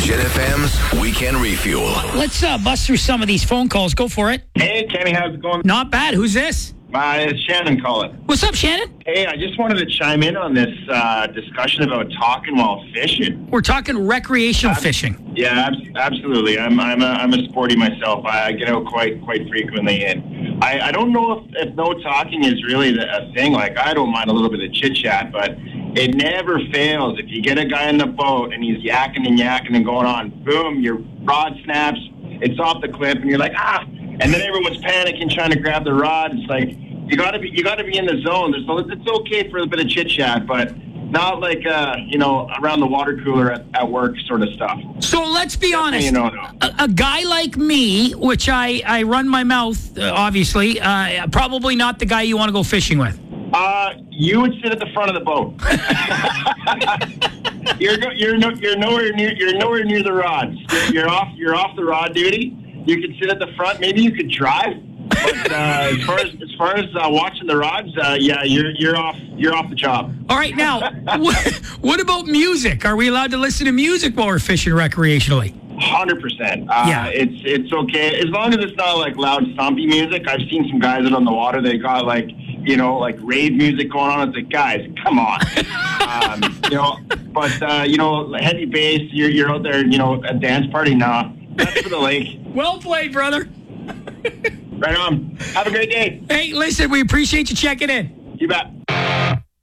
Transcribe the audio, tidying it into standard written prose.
Jet FM's Weekend Refuel. Let's bust through some of these phone calls. Go for it. Hey, Kenny, how's it going? Not bad. Who's this? It's Shannon calling. What's up, Shannon? Hey, I just wanted to chime in on this discussion about talking while fishing. We're talking recreational fishing. Yeah, absolutely. I'm a sporty myself. I get out quite frequently, and I don't know if no talking is really a thing. Like, I don't mind a little bit of chit chat, but it never fails. If you get a guy in the boat and he's yakking and going on, boom, your rod snaps, it's off the cliff, and you're like, and then everyone's panicking trying to grab the rod. It's like you got to be in the zone. It's okay for a bit of chit chat, but not like around the water cooler at work sort of stuff. So let's be honest. A guy like me, which I run my mouth, obviously, probably not the guy you want to go fishing with. You would sit at the front of the boat. You're nowhere near the rods. You're off the rod duty. You can sit at the front. Maybe you could drive. But as far as watching the rods, you're off the job. All right, now, what about music? Are we allowed to listen to music while we're fishing recreationally? 100%. It's okay as long as it's not like loud stompy music. I've seen some guys out on the water. They got like rave music going on. It's like, guys, come on. Heavy bass. You're out there. A dance party. Nah, that's for the lake. Well played, brother. Right on. Have a great day. Hey, listen, we appreciate you checking in. You bet.